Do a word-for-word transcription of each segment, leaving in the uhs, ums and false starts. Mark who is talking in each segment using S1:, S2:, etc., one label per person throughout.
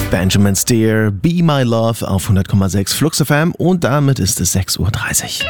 S1: Benjamin Steer, Be My Love auf hundert Komma sechs Flux F M und damit ist es sechs Uhr dreißig.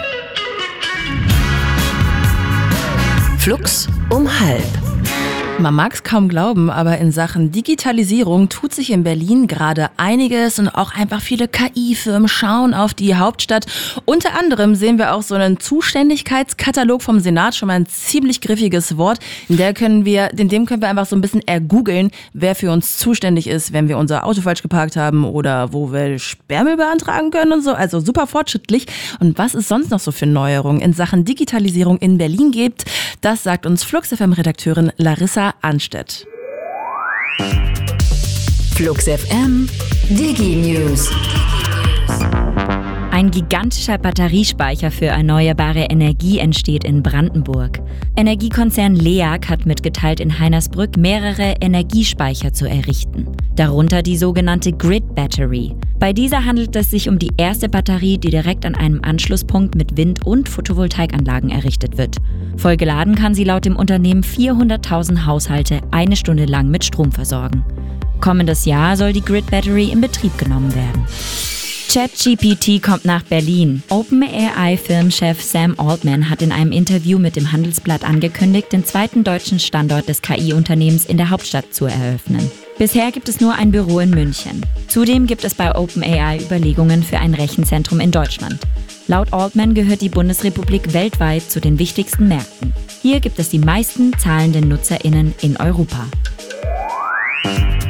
S2: Flux um halb.
S3: Man mag es kaum glauben, aber in Sachen Digitalisierung tut sich in Berlin gerade einiges und auch einfach viele K I-Firmen schauen auf die Hauptstadt. Unter anderem sehen wir auch so einen Zuständigkeitskatalog vom Senat, schon mal ein ziemlich griffiges Wort. In, der können wir, in dem können wir einfach so ein bisschen ergoogeln, wer für uns zuständig ist, wenn wir unser Auto falsch geparkt haben oder wo wir Sperrmüll beantragen können und so. Also super fortschrittlich. Und was es sonst noch so für Neuerungen in Sachen Digitalisierung in Berlin gibt, das sagt uns Flux F M-Redakteurin Larissa Anstedt.
S2: Flux F M Digi News.
S4: Ein gigantischer Batteriespeicher für erneuerbare Energie entsteht in Brandenburg. Energiekonzern LEAG hat mitgeteilt, in Heinersbrück mehrere Energiespeicher zu errichten. Darunter die sogenannte Grid Battery. Bei dieser handelt es sich um die erste Batterie, die direkt an einem Anschlusspunkt mit Wind- und Photovoltaikanlagen errichtet wird. Voll geladen kann sie laut dem Unternehmen vierhunderttausend Haushalte eine Stunde lang mit Strom versorgen. Kommendes Jahr soll die Grid Battery in Betrieb genommen werden. ChatGPT kommt nach Berlin. OpenAI-Firmenchef Sam Altman hat in einem Interview mit dem Handelsblatt angekündigt, den zweiten deutschen Standort des K I-Unternehmens in der Hauptstadt zu eröffnen. Bisher gibt es nur ein Büro in München. Zudem gibt es bei OpenAI Überlegungen für ein Rechenzentrum in Deutschland. Laut Altman gehört die Bundesrepublik weltweit zu den wichtigsten Märkten. Hier gibt es die meisten zahlenden NutzerInnen in Europa.